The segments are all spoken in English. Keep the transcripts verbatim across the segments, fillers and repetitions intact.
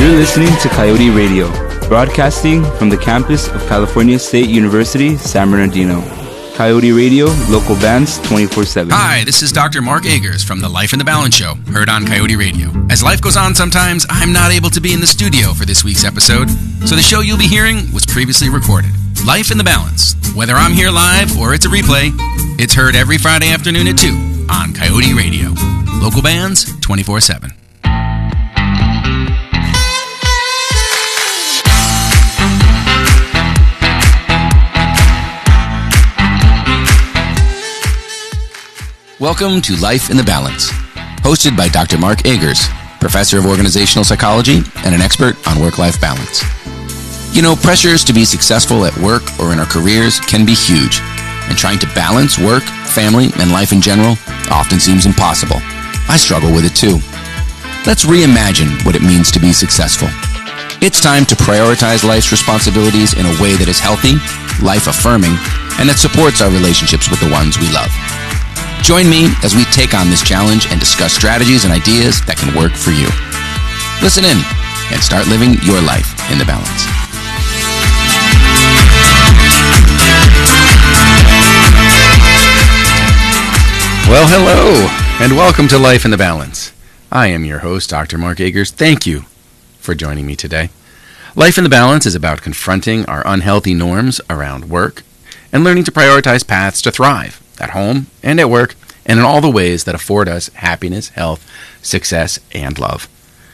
You're listening to Coyote Radio, broadcasting from the campus of California State University, San Bernardino. Coyote Radio, local bands twenty-four seven. Hi, this is Doctor Mark Agers from the Life in the Balance Show, heard on Coyote Radio. As life goes on sometimes, I'm not able to be in the studio for this week's episode, so the show you'll be hearing was previously recorded. Life in the Balance. Whether I'm here live or it's a replay, it's heard every Friday afternoon at two on Coyote Radio. Local bands twenty-four seven. Welcome to Life in the Balance, hosted by Doctor Mark Agers, professor of organizational psychology and an expert on work-life balance. You know, pressures to be successful at work or in our careers can be huge, and trying to balance work, family, and life in general often seems impossible. I struggle with it too. Let's reimagine what it means to be successful. It's time to prioritize life's responsibilities in a way that is healthy, life-affirming, and that supports our relationships with the ones we love. Join me as we take on this challenge and discuss strategies and ideas that can work for you. Listen in and start living your life in the balance. Well, hello, and welcome to Life in the Balance. I am your host, Doctor Mark Agers. Thank you for joining me today. Life in the Balance is about confronting our unhealthy norms around work and learning to prioritize paths to thrive at home and at work, and in all the ways that afford us happiness, health, success, and love.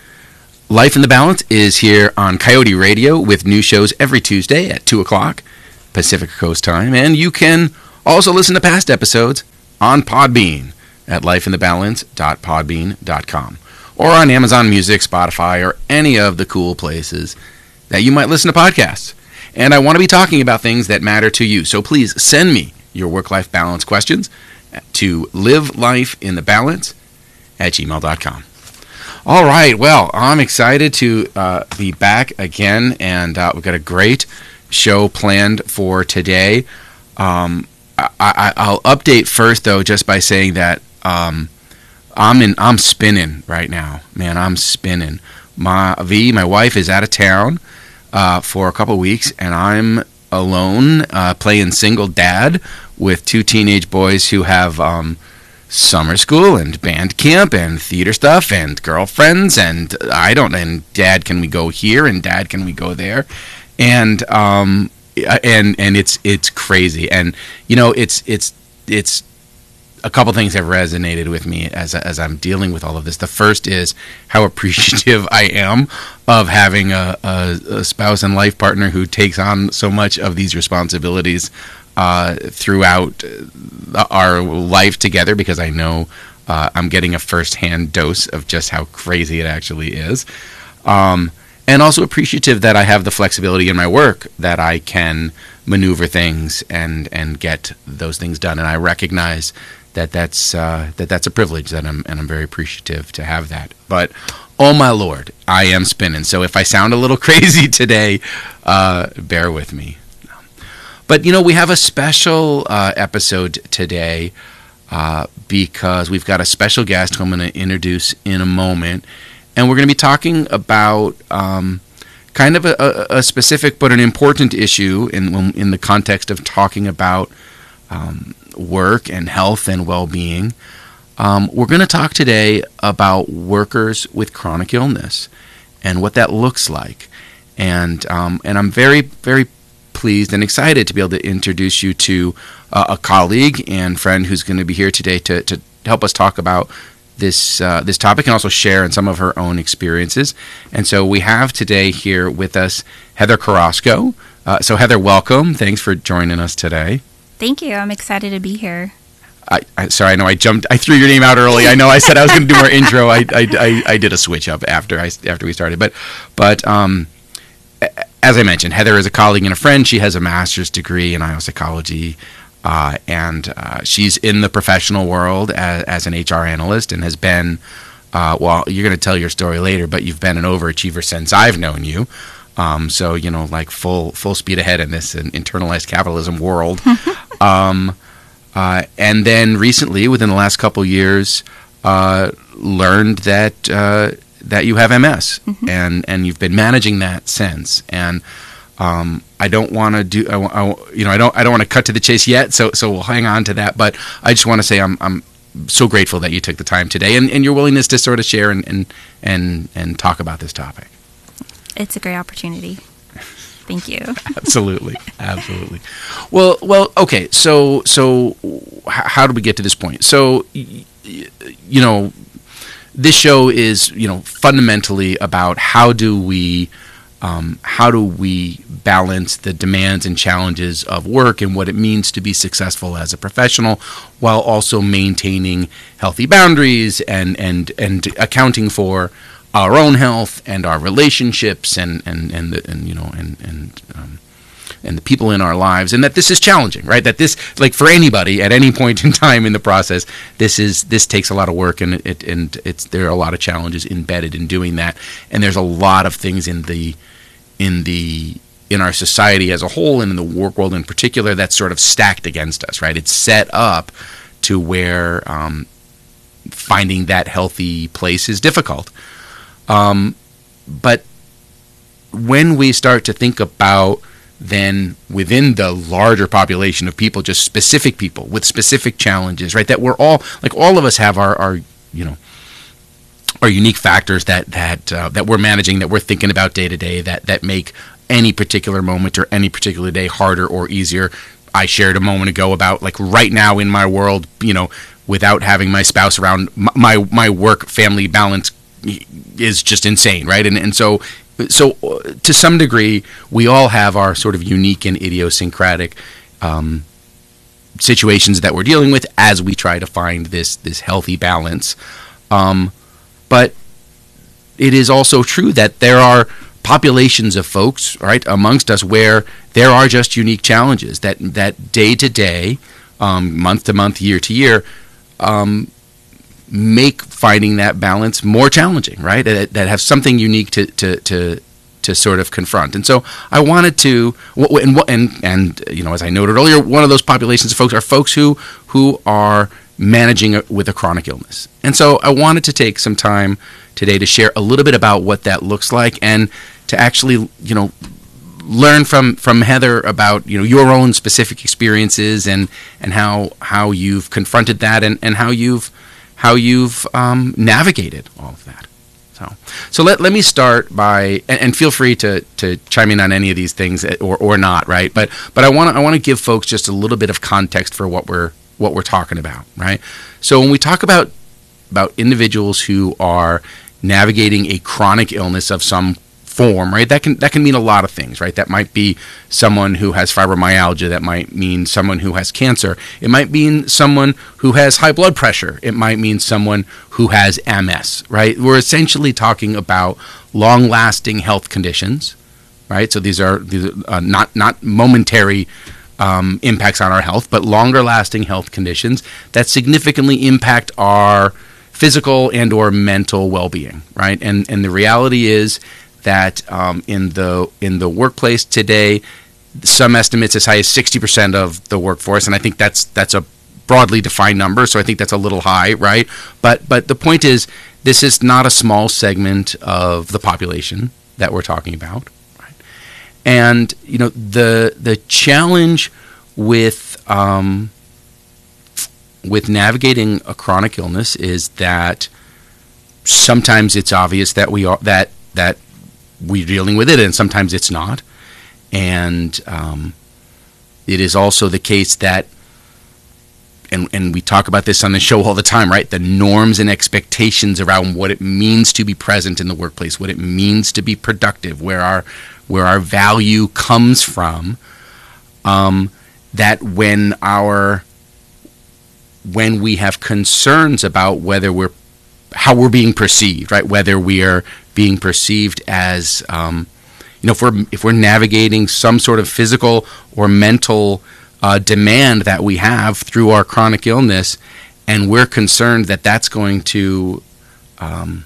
Life in the Balance is here on Coyote Radio with new shows every Tuesday at two o'clock Pacific Coast time, and you can also listen to past episodes on Podbean at life in the balance dot podbean dot com or on Amazon Music, Spotify, or any of the cool places that you might listen to podcasts. And I want to be talking about things that matter to you, so please send me your work-life balance questions to livelifeinthebalance at gmail dot com. All right, well, I'm excited to uh, be back again, and uh, we've got a great show planned for today. Um, I, I, I'll update first, though, just by saying that um, I'm in. I'm spinning right now, man. I'm spinning. My V, my wife, is out of town uh, for a couple weeks, and I'm alone, uh, playing single dad with two teenage boys who have um, summer school and band camp and theater stuff and girlfriends and I don't and dad, can we go here, and dad, can we go there, and um and and it's it's crazy. And you know, it's it's it's a couple things have resonated with me as as I'm dealing with all of this. The first is how appreciative I am of having a, a, a spouse and life partner who takes on so much of these responsibilities uh, throughout our life together, because I know uh, I'm getting a first-hand dose of just how crazy it actually is. Um, and also appreciative that I have the flexibility in my work that I can maneuver things and, and get those things done. And I recognize that that's uh, that that's a privilege, that I'm and I'm very appreciative to have that. But oh my Lord, I am spinning. So if I sound a little crazy today, uh, bear with me. But you know, we have a special uh, episode today uh, because we've got a special guest who I'm going to introduce in a moment, and we're going to be talking about um, kind of a, a specific but an important issue in in the context of talking about Um, work and health and well-being. Um, we're going to talk today about workers with chronic illness and what that looks like. And um, and I'm very, very pleased and excited to be able to introduce you to uh, a colleague and friend who's going to be here today to, to help us talk about this uh, this topic and also share in some of her own experiences. And so we have today here with us Heather Carrasco. Uh, so Heather, welcome. Thanks for joining us today. Thank you. I'm excited to be here. I, I sorry, I know I jumped. I threw your name out early. I know I said I was going to do our intro. I, I, I, I did a switch up after I after we started. But but um, as I mentioned, Heather is a colleague and a friend. She has a master's degree in I O psychology, uh, and uh, she's in the professional world as, as an H R analyst, and has been. Uh, well, you're going to tell your story later, but you've been an overachiever since I've known you. Um, so, you know, like full full speed ahead in this internalized capitalism world. um, uh, and then recently, within the last couple years, uh, learned that uh, that you have M S, Mm-hmm. and and you've been managing that since. And um, I don't want to do, I, I, you know, I don't I don't want to cut to the chase yet. So so we'll hang on to that. But I just want to say I'm I'm so grateful that you took the time today, and, and your willingness to sort of share and and and and talk about this topic. It's a great opportunity. Thank you. Absolutely, absolutely. Well, well, okay. So, so h- how do we get to this point? So, y- y- you know, this show is, you know, fundamentally about how do we, um, how do we balance the demands and challenges of work and what it means to be successful as a professional, while also maintaining healthy boundaries and and and accounting for our own health and our relationships and and and, the, and you know and and um, and the people in our lives, and that this is challenging, right? That this, like for anybody at any point in time in the process, this is this takes a lot of work, and it and it's there are a lot of challenges embedded in doing that, and there's a lot of things in the in the in our society as a whole and in the work world in particular that's sort of stacked against us, right? It's set up to where um, finding that healthy place is difficult. Um, but when we start to think about then within the larger population of people, just specific people with specific challenges, right? That we're all, like all of us have our, our you know, our unique factors that that uh, that we're managing, that we're thinking about day to day, that that make any particular moment or any particular day harder or easier. I shared a moment ago about, like, right now in my world, you know, without having my spouse around, my my work family balance is just insane, right? And and so so to some degree, we all have our sort of unique and idiosyncratic um, situations that we're dealing with as we try to find this this healthy balance. Um, but it is also true that there are populations of folks, right, amongst us where there are just unique challenges that that day to day, um, month to month, year to year, um, make finding that balance more challenging, right? That, that have something unique to, to to to sort of confront. And so I wanted to, and and and you know, as I noted earlier, one of those populations of folks are folks who who are managing with a chronic illness. And so I wanted to take some time today to share a little bit about what that looks like, and to actually, you know, learn from, from Heather about, you know, your own specific experiences and, and how how you've confronted that, and, and how you've how you've um, navigated all of that. So so let let me start by, and, and feel free to, to chime in on any of these things or, or not, right? But but I want to I want to give folks just a little bit of context for what we're what we're talking about, right? So when we talk about about individuals who are navigating a chronic illness of some form, right? That can that can mean a lot of things, right? That might be someone who has fibromyalgia. That might mean someone who has cancer. It might mean someone who has high blood pressure. It might mean someone who has M S, right? We're essentially talking about long-lasting health conditions, right? So these are, these are uh, not not momentary um, impacts on our health, but longer-lasting health conditions that significantly impact our physical and or mental well-being, right? And and the reality is that um, in the in the workplace today, some estimates as high as sixty percent of the workforce, and I think that's that's a broadly defined number, so I think that's a little high, right? But but the point is, this is not a small segment of the population that we're talking about, right? And you know, the the challenge with um, with navigating a chronic illness is that sometimes it's obvious that we are that that we're dealing with it, and sometimes it's not. And um, it is also the case that, and and we talk about this on the show all the time, right? The norms and expectations around what it means to be present in the workplace, what it means to be productive, where our where our value comes from. Um, that when our when we have concerns about whether we're how we're being perceived, right? Whether we are being perceived as, um, you know, if we're if we're navigating some sort of physical or mental uh, demand that we have through our chronic illness, and we're concerned that that's going to um,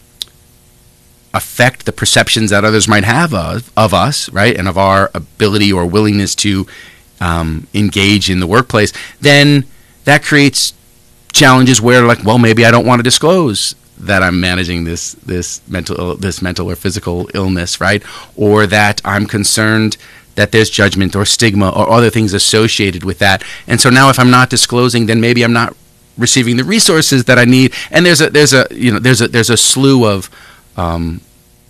affect the perceptions that others might have of, of us, right, and of our ability or willingness to um, engage in the workplace, then that creates challenges where, like, well, maybe I don't want to disclose that I'm managing this this mental this mental or physical illness, right? Or that I'm concerned that there's judgment or stigma or other things associated with that. And so now if I'm not disclosing, then maybe I'm not receiving the resources that I need. And there's a there's a you know there's a there's a slew of um,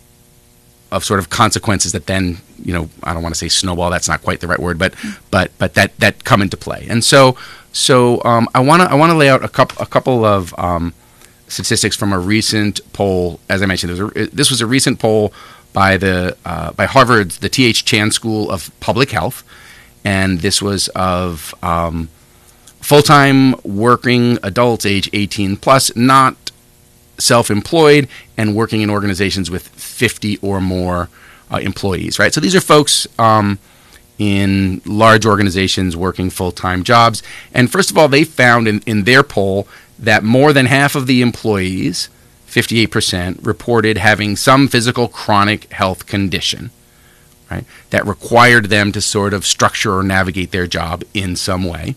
of sort of consequences that then, you know, I don't want to say snowball, that's not quite the right word, but but but that that come into play. And so so um, I want to I want to lay out a couple a couple of um, statistics from a recent poll. As I mentioned, there was a, this was a recent poll by the uh, by Harvard's the T H Chan School of Public Health, and this was of um, full-time working adults age eighteen plus, not self-employed, and working in organizations with fifty or more uh, employees. Right. So these are folks um, in large organizations working full-time jobs. And first of all, they found in, in their poll that more than half of the employees, fifty-eight percent, reported having some physical chronic health condition, right, that required them to sort of structure or navigate their job in some way.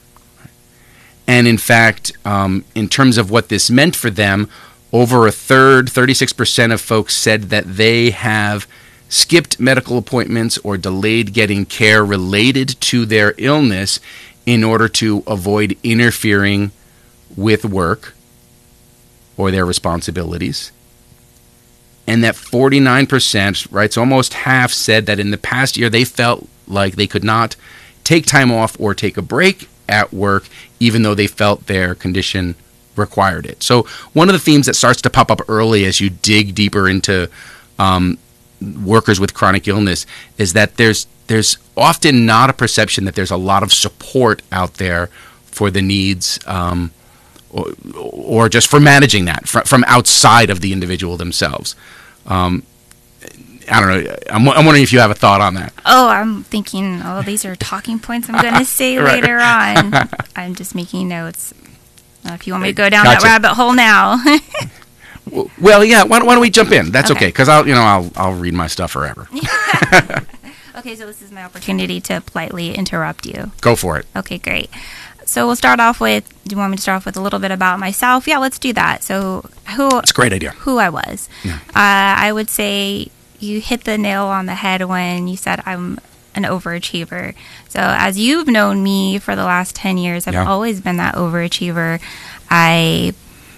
And in fact, um, in terms of what this meant for them, over a third, thirty-six percent of folks said that they have skipped medical appointments or delayed getting care related to their illness in order to avoid interfering with work or their responsibilities. And that forty-nine percent, right, so almost half, said that in the past year they felt like they could not take time off or take a break at work, even though they felt their condition required it. So one of the themes that starts to pop up early as you dig deeper into um, workers with chronic illness is that there's there's often not a perception that there's a lot of support out there for the needs um, or, or just for managing that from, from outside of the individual themselves. Um, I don't know. I'm, I'm wondering if you have a thought on that. Oh, I'm thinking, oh, these are talking points I'm going to say Right. later on. I'm just making notes. Uh, if you want me to go down Gotcha. that rabbit hole now. Well, yeah. Why, why don't we jump in? That's Okay. okay, because I'll, you know, I'll, I'll read my stuff forever. Okay, so this is my opportunity to politely interrupt you. Go for it. Okay, great. So we'll start off with, do you want me to start off with a little bit about myself? Yeah, let's do that. So who It's a great idea. who I was. Yeah. Uh, I would say you hit the nail on the head when you said I'm an overachiever. So as you've known me for the last ten years, I've Yeah. always been that overachiever. I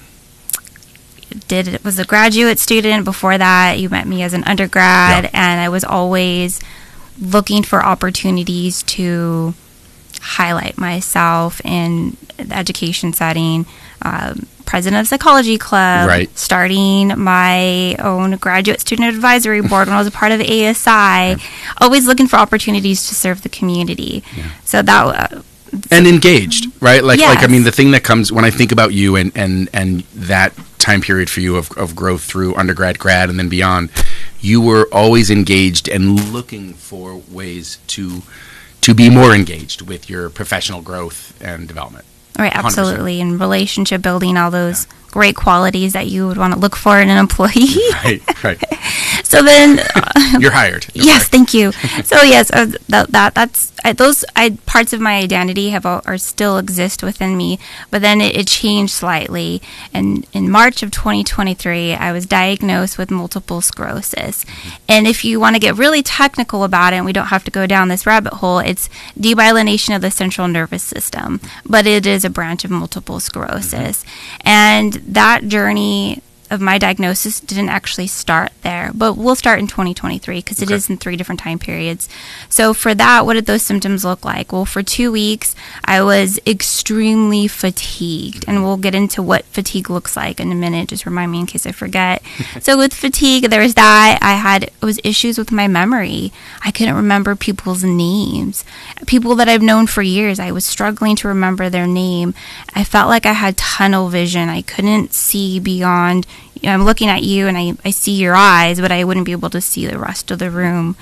did was a graduate student. Before that, you met me as an undergrad, Yeah. and I was always looking for opportunities to highlight myself in the education setting. Um, president of Psychology Club, Right. starting my own graduate student advisory board when I was a part of A S I, Yeah. always looking for opportunities to serve the community. Yeah. So that uh, And engaged, right? Like, like I Yes. mean, the thing that comes when I think about you and, and, and that time period for you of, of growth through undergrad, grad, and then beyond, you were always engaged and looking for ways to to be more engaged with your professional growth and development. Right, one hundred percent. absolutely. And relationship building, all those great qualities that you would want to look for in an employee. Right, right. So then, You're hired. You're yes, hired. thank you. So yes, uh, that, that that's uh, those I, parts of my identity have al- are still exist within me, but then it, it changed slightly. And in March of twenty twenty-three, I was diagnosed with multiple sclerosis. And if you want to get really technical about it, and we don't have to go down this rabbit hole, it's demyelination of the central nervous system, but it is a branch of multiple sclerosis. And that journey of my diagnosis didn't actually start there, but we'll start in twenty twenty-three because it Okay. is in three different time periods. So for that, what did those symptoms look like? Well, for two weeks, I was extremely fatigued, and we'll get into what fatigue looks like in a minute. Just remind me in case I forget. So with fatigue, there was that. I had it was issues with my memory. I couldn't remember people's names. People that I've known for years, I was struggling to remember their name. I felt like I had tunnel vision. I couldn't see beyond. You know, I'm looking at you and I, I see your eyes, but I wouldn't be able to see the rest of the room.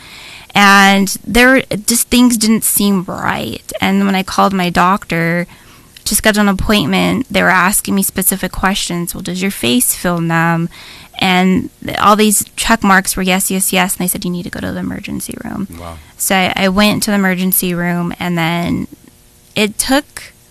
And there, just things didn't seem right. And when I called my doctor to schedule an appointment, they were asking me specific questions. Well, does your face feel numb? And all these check marks were yes, yes, yes. And they said, you need to go to the emergency room. Wow. So I, I went to the emergency room, and then it took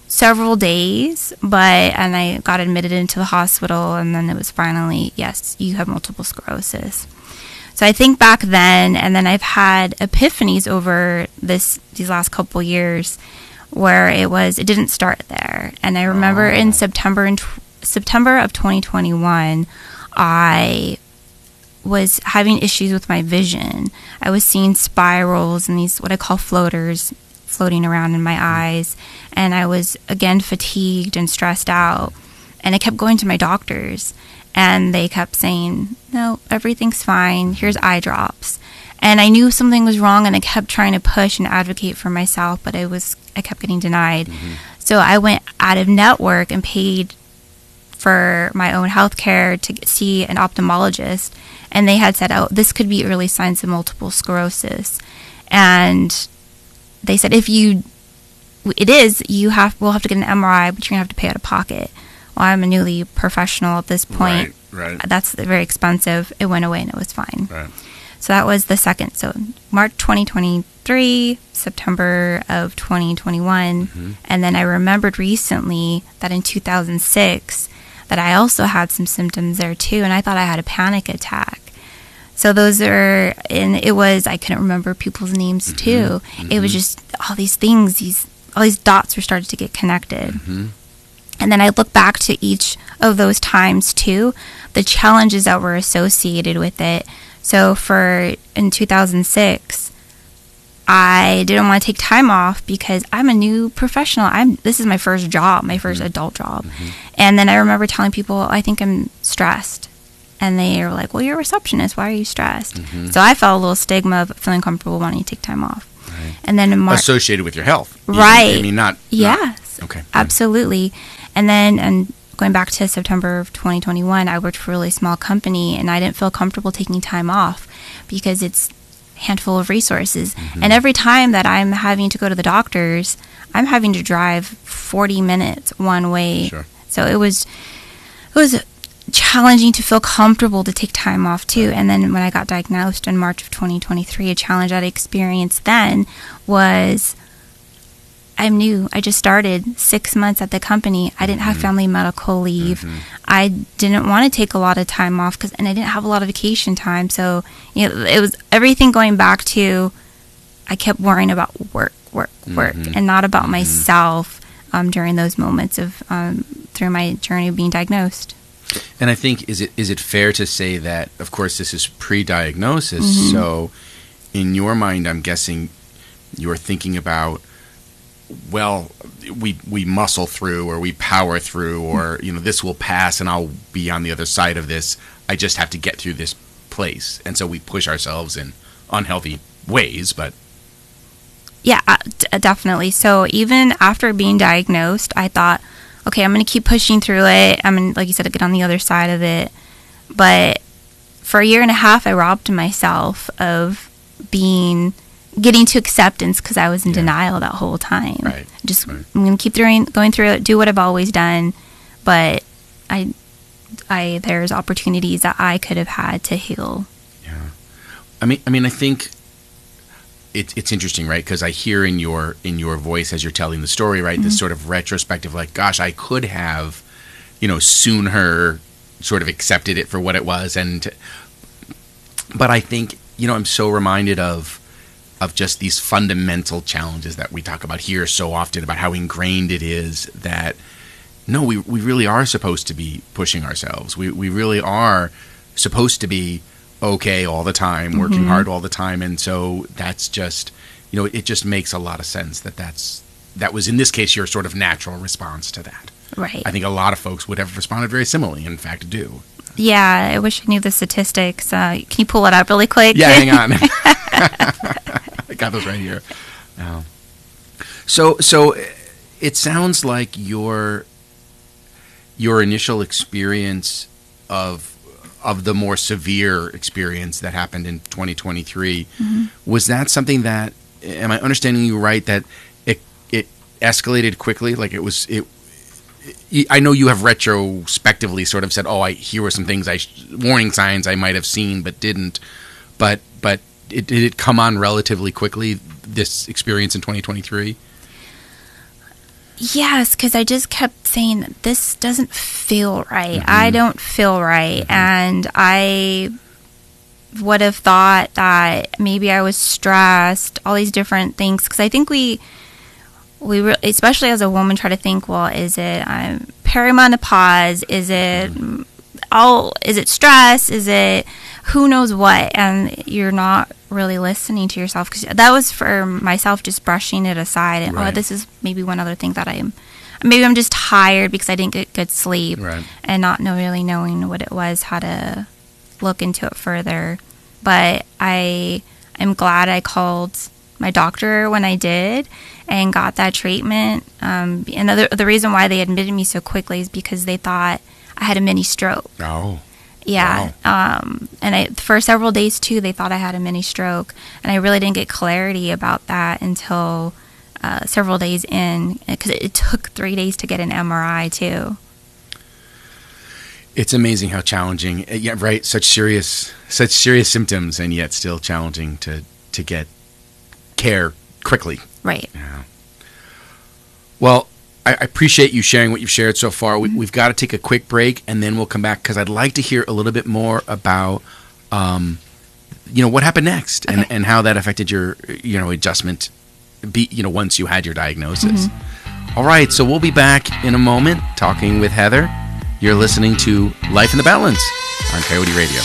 several days, but and I got admitted into the hospital, and then it was finally, yes, you have multiple sclerosis. So I think back then, and then I've had epiphanies over this these last couple years, where it was it didn't start there. And I remember oh. in September in tw- September of twenty twenty-one, I was having issues with my vision. I was seeing spirals and these what I call floaters floating around in my eyes, and I was again fatigued and stressed out. And I kept going to my doctors, and they kept saying, no, everything's fine. Here's eye drops. And I knew something was wrong, and I kept trying to push and advocate for myself, but I was I kept getting denied. Mm-hmm. So I went out of network and paid for my own health care to see an ophthalmologist, and they had said, oh, this could be early signs of multiple sclerosis. And they said, if you, it is, you have, we'll have to get an M R I, but you're going to have to pay out of pocket. Well, I'm a newly professional at this point. Right, right. That's very expensive. It went away and it was fine. Right. So that was the second. So March twenty twenty-three, September of twenty twenty-one. Mm-hmm. And then I remembered recently that in two thousand six, that I also had some symptoms there too. And I thought I had a panic attack. So those are, and it was, I couldn't remember people's names mm-hmm. too. Mm-hmm. It was just all these things, these, all these dots were starting to get connected. Mm-hmm. And then I look back to each of those times too, the challenges that were associated with it. So for, in two thousand six, I didn't want to take time off because I'm a new professional. I'm, this is my first job, my first mm-hmm. adult job. Mm-hmm. And then I remember telling people, I think I'm stressed. And they were like, well, you're a receptionist. Why are you stressed? Mm-hmm. So I felt a little stigma of feeling comfortable wanting to take time off. Right. And then in March, associated with your health. Right. I mean, not. Yes. Not, okay. Absolutely. And then, and going back to September of twenty twenty-one, I worked for a really small company, and I didn't feel comfortable taking time off because it's a handful of resources. Mm-hmm. And every time that I'm having to go to the doctors, I'm having to drive forty minutes one way. Sure. So it was, it was challenging to feel comfortable to take time off too. And then when I got diagnosed in March of twenty twenty-three, a challenge that I experienced then was I'm new. I just started six months at the company. I didn't have mm-hmm. family medical leave. Mm-hmm. I didn't want to take a lot of time off because, and I didn't have a lot of vacation time. So, you know, it was everything going back to, I kept worrying about work, work, work, mm-hmm. and not about mm-hmm. myself um, during those moments of, um, through my journey of being diagnosed. And I think, is it is it fair to say that, of course, this is pre-diagnosis, mm-hmm. so in your mind, I'm guessing you're thinking about, well, we we muscle through, or we power through, or, you know, this will pass and I'll be on the other side of this. I just have to get through this place. And so we push ourselves in unhealthy ways, but... Yeah, uh, d- definitely. So even after being diagnosed, I thought, okay, I'm going to keep pushing through it. I'm going to, like you said, get on the other side of it. But for a year and a half, I robbed myself of being... getting to acceptance because I was in yeah. denial that whole time. Right. Just right. I'm gonna keep doing, going through it, do what I've always done, but I, I there's opportunities that I could have had to heal. Yeah, I mean, I mean, I think it's it's interesting, right? Because I hear in your in your voice as you're telling the story, right, mm-hmm. this sort of retrospective, like, gosh, I could have, you know, sooner sort of accepted it for what it was, and but I think, you know, I'm so reminded of. of just these fundamental challenges that we talk about here so often, about how ingrained it is that, no, we we really are supposed to be pushing ourselves. We we really are supposed to be okay all the time, working mm-hmm. hard all the time. And so that's just, you know, it just makes a lot of sense that that's, that was, in this case, your sort of natural response to that. Right. I think a lot of folks would have responded very similarly, in fact, do. Yeah, I wish I knew the statistics. Uh, can you pull it up really quick? Yeah, hang on. I got those right here. Oh. So, so it sounds like your your initial experience of of the more severe experience that happened in twenty twenty-three, mm-hmm. was that something that, am I understanding you right, that it it escalated quickly? Like it was it. I know you have retrospectively sort of said, "Oh, I here were some things I warning signs I might have seen but didn't," but but it, did it come on relatively quickly, this experience in twenty twenty-three? Yes, because I just kept saying, this doesn't feel right. Mm-hmm. I don't feel right. Mm-hmm. And I would have thought that maybe I was stressed, all these different things. Because I think we, we re- especially as a woman, try to think, well, is it um, perimenopause? Is it mm-hmm. all? Is it stress? Is it who knows what? And you're not really listening to yourself, because that was for myself, just brushing it aside. And right. oh, this is maybe one other thing that I'm, maybe I'm just tired because I didn't get good sleep, right. and not know, really knowing what it was, how to look into it further. But I am glad I called my doctor when I did and got that treatment. Um, and the, the reason why they admitted me so quickly is because they thought I had a mini stroke. Oh. Yeah. Wow. Um, and I, for several days, too, they thought I had a mini stroke. And I really didn't get clarity about that until uh, several days in, because it, it took three days to get an M R I, too. It's amazing how challenging, yeah, right? Such serious, such serious symptoms, and yet still challenging to, to get care quickly. Right. Yeah. Well, I appreciate you sharing what you've shared so far. We, we've got to take a quick break, and then we'll come back, because I'd like to hear a little bit more about, um, you know, what happened next, and, okay. and how that affected your, you know, adjustment, be, you know, once you had your diagnosis. Mm-hmm. All right, so we'll be back in a moment talking with Heather. You're listening to Life in the Balance on Coyote Radio.